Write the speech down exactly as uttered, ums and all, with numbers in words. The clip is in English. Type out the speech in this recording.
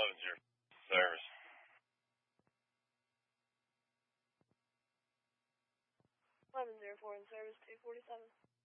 eleven zero service. eleven zero four in service, two forty-seven.